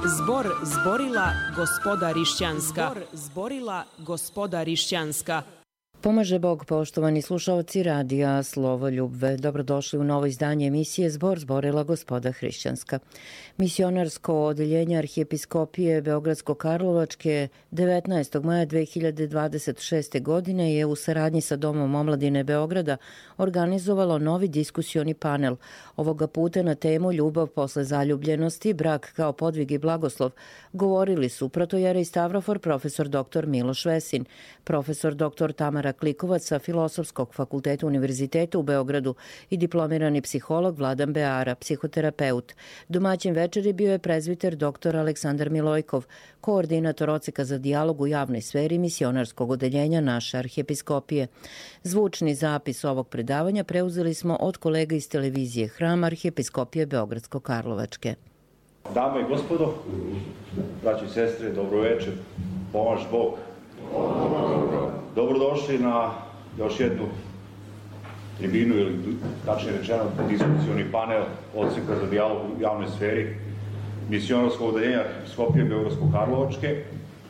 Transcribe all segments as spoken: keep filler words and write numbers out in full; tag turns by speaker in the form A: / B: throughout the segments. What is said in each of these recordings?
A: Zbor zborila gospoda Rišćanska. Zbor zborila gospoda Rišćanska.
B: Pomaže Bog, poštovani slušalci radija Slovo Ljubve. Dobrodošli u novo izdanje emisije Zbor zborila gospoda Hrišćanska. Misionarsko odeljenje Arhijepiskopije Beogradsko-Karlovačke devetnaestog maja dve hiljade dvadeset šeste. godine je u saradnji sa Domom omladine Beograda organizovalo novi diskusioni panel. Ovoga puta na temu Ljubav posle zaljubljenosti, brak kao podvig i blagoslov govorili su protojera i stavrofor profesor doktor Miloš Vesin, profesor doktor Tamara Klikovac sa Filosofskog fakulteta Univerziteta u Beogradu i diplomirani psiholog Vladan Beara, psihoterapeut. Domaćin večeri bio je prezbiter doktor Aleksandar Milojkov, koordinator odseka za dijalog u javnoj sferi misionarskog odeljenja naše arhijepiskopije. Zvučni zapis ovog predavanja preuzeli smo od kolega iz televizije Hram Arhijepiskopije Beogradsko-Karlovačke.
C: Dame i gospodo, braći i sestre, dobro večer, pomaž Bog. Dobrodošli na još jednu tribinu ili tačnije rečeno diskusioni panel odseka za dijalog u javnoj sferi misionarskog odeljenja Arhijepiskopije Beogradsko-Karlovačke.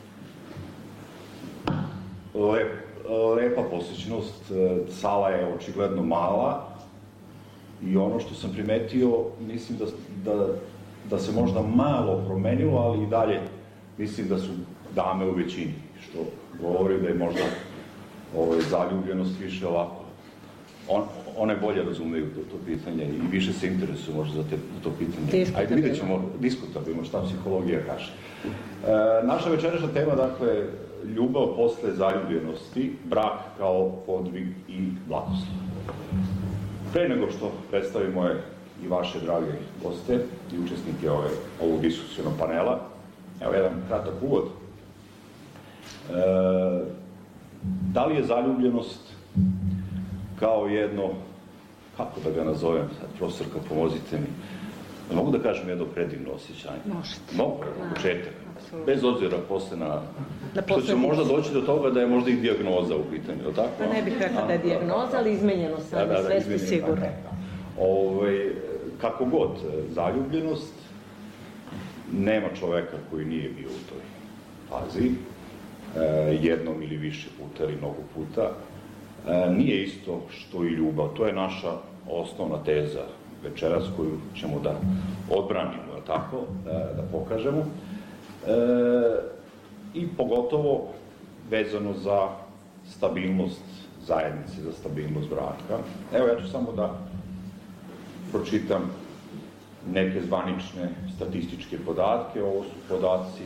C: Lep, lepa posjećenost, sala je očigledno mala i ono što sam primetio, mislim da, da, da se možda malo promenilo, ali i dalje mislim da su dame u većini, što govori da je možda ovaj, zaljubljenost više ovako. On, one bolje razumeju to, to pitanje i više se interesuju možda za, te, za to pitanje. Ajde, vidjet ćemo, diskutabilno šta psihologija kaže. E, naša večerašnja tema, dakle, ljubav posle zaljubljenosti, brak kao podvig i blagoslov. Pre nego što predstavim moje i vaše drage goste i učesnike ove, ovog diskusionog panela, evo jedan kratak uvod. E, da li je zaljubljenost kao jedno, kako da ga nazovem, sad, profesorka, pomozite mi, da mogu da kažem jedno predivno osjećanje?
B: Možete.
C: Mogu, na početak. Bez obzira posle na...
B: na
C: što će možda doći do toga da je možda i dijagnoza u pitanju, je li tako?
B: Pa ne bih rekla da je dijagnoza, ali izmenjeno sam, da, da, sve ste sigurno. Ove,
C: kako god, zaljubljenost, nema čoveka koji nije bio u toj fazi, jednom ili više puta ili mnogo puta. Nije isto što i ljubav. To je naša osnovna teza večeras koju ćemo da odbranimo, tako, da pokažemo. I pogotovo vezano za stabilnost zajednice, za stabilnost braka. Evo, ja ću samo da pročitam neke zvanične statističke podatke. Ovo su podaci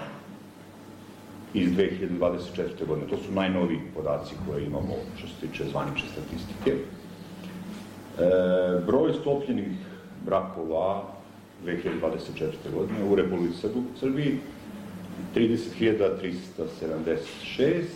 C: iz dve hiljade dvadeset četvrte. godine. To su najnoviji podaci koje imamo što se tiče zvanične statistike. E, broj sklopljenih brakova dve hiljade dvadeset četvrte. godine u Republici Srbiji trideset hiljada trista sedamdeset šest.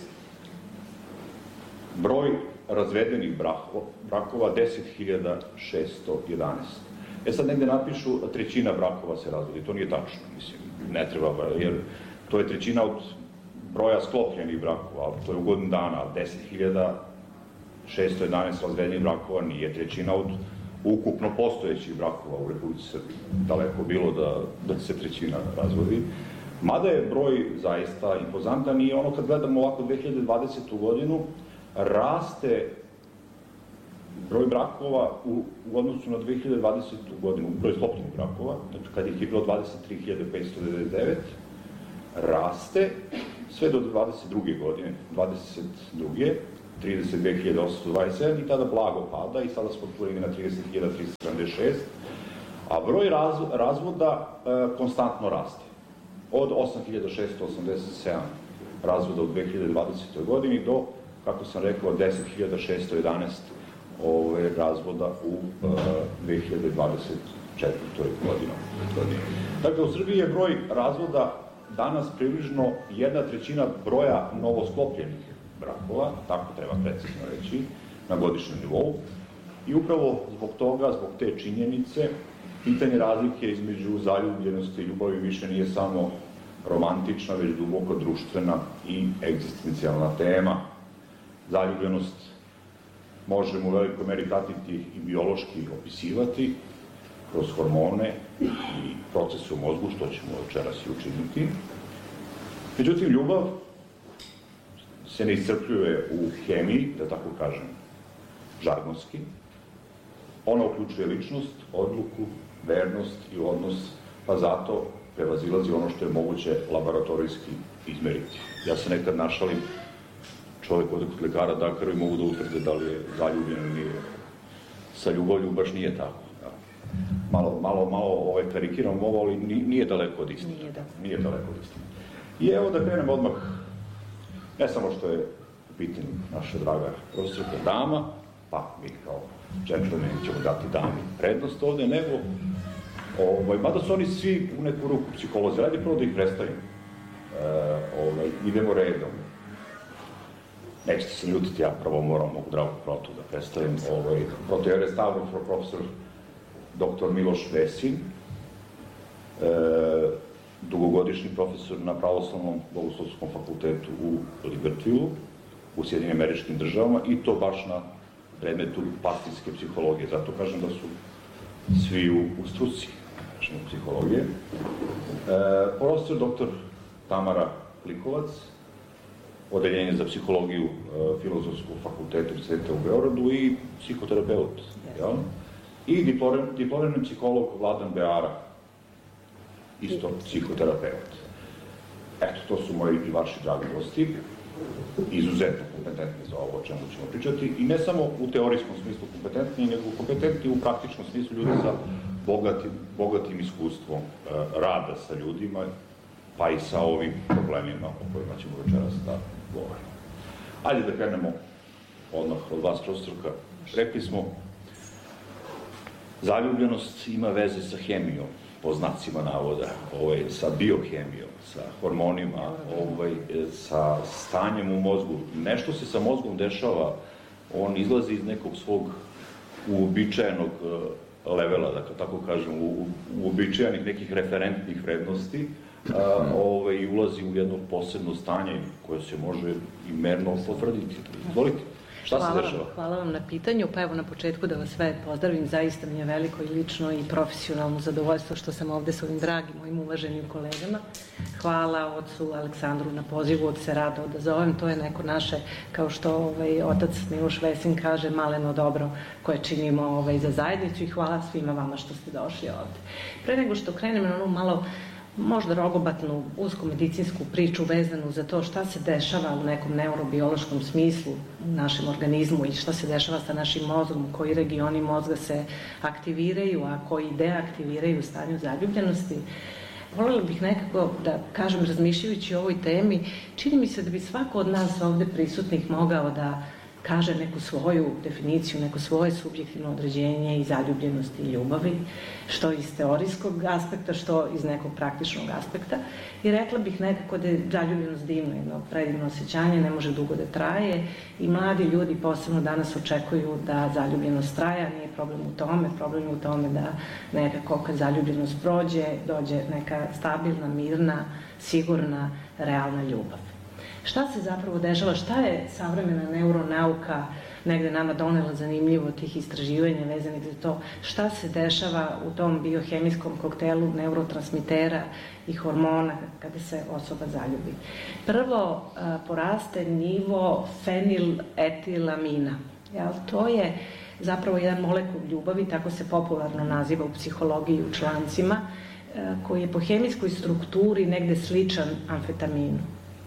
C: Broj razvedenih brakova deset hiljada šesto jedanaest. E sad negde napišu trećina brakova se razvodi. To nije tačno, mislim, ne treba, jer to je trećina od broja sklopljenih brakova, ali to je u godinu dana, deset hiljada šesto jedanaest razvedenih brakova nije trećina od ukupno postojećih brakova u Republici Srbiji. Daleko bilo da, da se trećina razvodi. Mada je broj zaista impozantan i ono kad gledamo ovako dve hiljade dvadesetu. godinu, raste broj brakova u, u odnosu na dve hiljade dvadesetu. godinu, broj sklopljenih brakova, znači kad ih je bilo dvadeset tri hiljade petsto devedeset devet, raste sve do dvadeset druge. godine, dvadeset druge. trideset dve hiljade osamsto dvadeset sedam i tada blago pada i sada smo otvorili na trideset hiljada trista sedamdeset šest, a broj raz, razvoda e, konstantno raste. Od osam hiljada šesto osamdeset sedam razvoda u dve hiljade dvadesetoj. godini do, kako sam rekao, deset hiljada šesto jedanaest ove, razvoda u e, dve hiljade dvadeset četvrtoj. godini. Dakle, u Srbiji je broj razvoda danas približno jedna trećina broja novosklopljenih brakova, tako treba precizno reći, na godišnjem nivou. I upravo zbog toga, zbog te činjenice, pitanje razlike između zaljubljenosti i ljubavi više nije samo romantična, već duboko društvena i egzistencijalna tema. Zaljubljenost možemo u velikoj meri pratiti i biološki opisivati kroz hormone, i procese u mozgu, što ćemo večeras i učiniti. Međutim, ljubav se ne iscrpljuje u hemiji, da tako kažem, žargonski. Ona uključuje ličnost, odluku, vernost i odnos, pa zato prevazilazi ono što je moguće laboratorijski izmeriti. Ja se nekad našalim, čovjek ode kod lekara Dakaru i mogu da utvrde da li je zaljubljen ili nije. Sa ljubavlju baš nije tako. Ja. Malo, malo, malo ovaj, karikiram ovo, ali nije daleko od istine. Nije, da. nije daleko od istine. I evo da krenem odmah, ne samo što je u pitanju naša draga profesorka dama, pa mi kao džentlmeni ćemo dati dami prednost ovde, nego, ovaj, mada su oni svi u neku ruku psiholozi, radi prvo da ih predstavim. E, ovaj, idemo redom. Nećete se ljutiti, ja prvo moram mogu dragu protu da predstavim. Ovaj, proto je restaurant profesor doktor Miloš Vesin, e, dugogodišnji profesor na Pravoslavnom bogoslovskom fakultetu u Libertvilu, u Sjedinim Američkim Državama, i to baš na predmetu partijske psihologije. Zato kažem da su svi u, u struci psihologije. E, profesor doktor Tamara Klikovac, odeljenje za psihologiju e, Filozofskog fakulteta Univerziteta u Beogradu i psihoterapeut. Ja? I diplomirani psiholog Vladan Beara, isto psihoterapeut. Eto, to su moji i vaši dragi gosti, izuzetno kompetentni za ovo o čemu ćemo pričati, i ne samo u teorijskom smislu kompetentni, nego kompetentni u praktičnom smislu ljudi sa bogatim, bogatim iskustvom e, rada sa ljudima, pa i sa ovim problemima o kojima ćemo večeras da govorimo. Ajde da krenemo odmah od vas, profesorka. Rekli smo, zaljubljenost ima veze sa hemijom, po znacima navoda, ovaj, sa biohemijom, sa hormonima, ovaj, sa stanjem u mozgu. Nešto se sa mozgom dešava, on izlazi iz nekog svog uobičajenog levela, dakle, tako kažem, u, u uobičajenih nekih referentnih vrednosti, a, ovaj, i ulazi u jedno posebno stanje koje se može i merno potvrditi. Izvolite. Šta se dešava?
D: Hvala vam na pitanju. Pa evo na početku da vas sve pozdravim. Zaista mi je veliko i lično i profesionalno zadovoljstvo što sam ovde s ovim dragim, mojim uvaženim kolegama. Hvala ocu Aleksandru na pozivu, od se rado odazovem. To je neko naše, kao što ovaj, otac Miloš Vesin kaže, maleno dobro koje činimo ovaj, za zajednicu, i hvala svima vama što ste došli ovde. Pre nego što krenem na ono malo možda rogobatnu, usku medicinsku priču vezanu za to šta se dešava u nekom neurobiološkom smislu u našem organizmu i šta se dešava sa našim mozgom, koji regioni mozga se aktiviraju, a koji deaktiviraju u stanju zaljubljenosti. Voljela bih nekako da kažem, razmišljajući o ovoj temi, čini mi se da bi svako od nas ovde prisutnih mogao da kaže neku svoju definiciju, neko svoje subjektivno određenje i zaljubljenosti i ljubavi, što iz teorijskog aspekta, što iz nekog praktičnog aspekta. I rekla bih nekako da je zaljubljenost divno, jedno predivno osjećanje, ne može dugo da traje, i mladi ljudi posebno danas očekuju da zaljubljenost traja, nije problem u tome, problem je u tome da nekako kad zaljubljenost prođe, dođe neka stabilna, mirna, sigurna, realna ljubav. Šta se zapravo dešava, šta je savremena neuronauka negde nama donela zanimljivo tih istraživanja vezanih za to, šta se dešava u tom biohemijskom koktelu neurotransmitera i hormona kada se osoba zaljubi. Prvo, poraste nivo feniletilamina. To je zapravo jedan molekul ljubavi, tako se popularno naziva u psihologiji u člancima, koji je po hemijskoj strukturi negde sličan amfetaminu.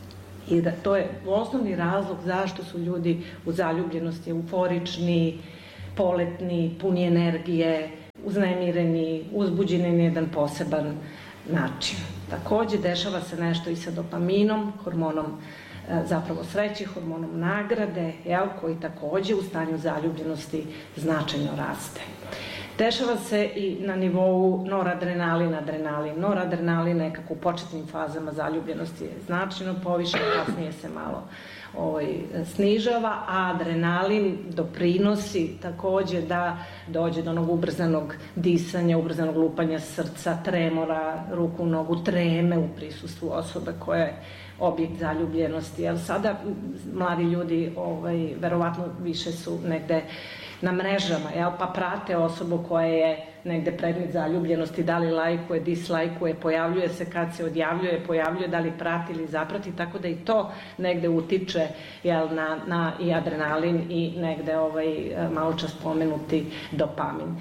D: I da to je osnovni razlog zašto su ljudi u zaljubljenosti euforični, poletni, puni energije, uznemireni, uzbuđeni na jedan poseban način. Takođe, dešava se nešto i sa dopaminom, hormonom zapravo sreće, hormonom nagrade, jel, koji takođe u stanju zaljubljenosti značajno raste. Dešava se i na nivou noradrenalina, adrenalin. Noradrenalin nekako u početnim fazama zaljubljenosti je značajno povišen, kasnije se malo ovaj, snižava, a adrenalin doprinosi takođe da dođe do onog ubrzanog disanja, ubrzanog lupanja srca, tremora, ruku, nogu, treme u prisustvu osobe koja je objekt zaljubljenosti. Jer sada mladi ljudi ovaj, verovatno više su negde na mrežama, jel, pa prate osobu koja je negde predmet zaljubljenosti, da li lajkuje, dislajkuje, pojavljuje se kad se odjavljuje, pojavljuje, da li prati ili zaprati, tako da i to negde utiče, jel, na, na i adrenalin i negde ovaj, malo čas pomenuti dopamin.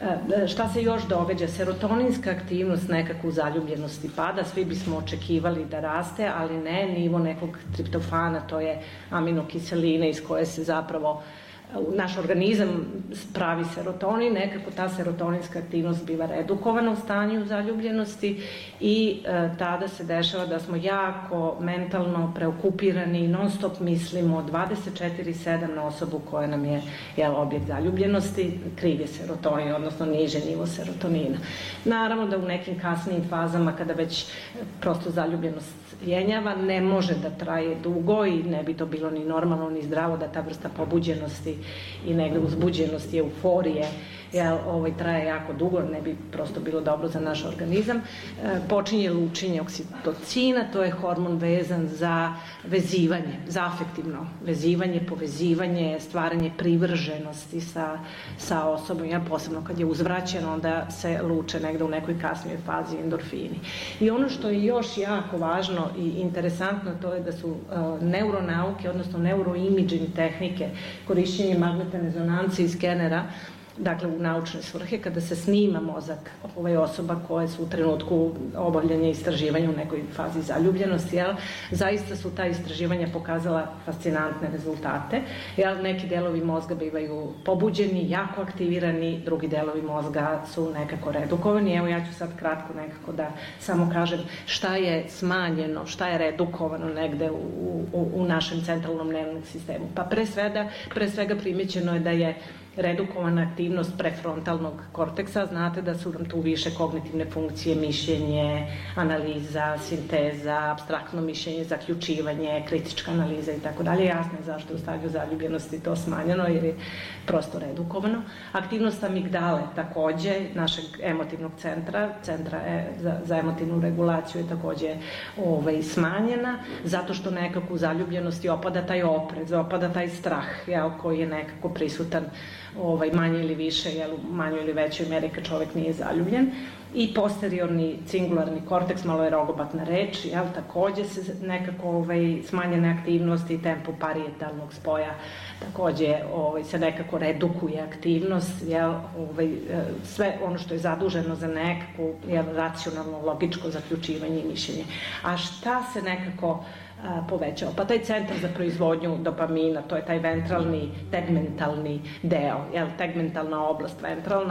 D: Šta se još događa? Serotoninska aktivnost nekako u zaljubljenosti pada, svi bismo očekivali da raste, ali ne, nivo nekog triptofana, to je aminokiseline iz koje se zapravo naš organizam pravi serotonin, nekako ta serotoninska aktivnost biva redukovana u stanju zaljubljenosti i e, tada se dešava da smo jako mentalno preokupirani, non stop mislimo dvadeset četiri sedam na osobu koja nam je, jel, objekt zaljubljenosti, kriv je serotonin, odnosno niže nivo serotonina. Naravno da u nekim kasnijim fazama kada već prosto zaljubljenost jenjava, ne može da traje dugo i ne bi to bilo ni normalno ni zdravo da ta vrsta pobuđenosti i negde uzbuđenosti, euforije, jel, ovaj, traje jako dugo, ne bi prosto bilo dobro za naš organizam. E, počinje lučenje oksitocina, to je hormon vezan za vezivanje, za afektivno vezivanje, povezivanje, stvaranje privrženosti sa, sa osobom, ja, posebno kad je uzvraćeno, onda se luče negde u nekoj kasnijoj fazi endorfini. I ono što je još jako važno i interesantno, to je da su uh, neuronauke, odnosno neuroimidžing tehnike, korišćenje magnetne rezonance i skenera, dakle u naučne svrhe, kada se snima mozak ove osoba koje su u trenutku obavljanja istraživanja u nekoj fazi zaljubljenosti, jel, zaista su ta istraživanja pokazala fascinantne rezultate, jel, neki delovi mozga bivaju pobuđeni, jako aktivirani, drugi delovi mozga su nekako redukovani. Evo, ja ću sad kratko nekako da samo kažem šta je smanjeno, šta je redukovano negde u, u, u našem centralnom nervnom sistemu. Pa pre svega, pre svega primećeno je da je redukovana aktivnost prefrontalnog korteksa, znate da su nam tu više kognitivne funkcije, mišljenje, analiza, sinteza, apstraktno mišljenje, zaključivanje, kritička analiza i tako dalje. Jasno je zašto je u stadiju zaljubljenosti to smanjeno, jer je prosto redukovano. Aktivnost amigdale takođe, našeg emotivnog centra, centra za, za emotivnu regulaciju je takođe ovaj, smanjena, zato što nekako u zaljubljenosti opada taj oprez, opada taj strah, jel, koji je nekako prisutan ovaj, manje ili više, jel, u manjoj ili većoj meri kad čovek nije zaljubljen. I posteriorni cingularni korteks, malo je rogobatna reč, jel, takođe se nekako ovaj, smanjene aktivnosti i tempo parietalnog spoja, takođe ovaj, se nekako redukuje aktivnost, jel, ovaj, sve ono što je zaduženo za nekako, jel, racionalno, logičko zaključivanje i mišljenje. A šta se nekako povećao? Pa taj centar za proizvodnju dopamina, to je taj ventralni, tegmentalni deo, jel, tegmentalna oblast ventralna,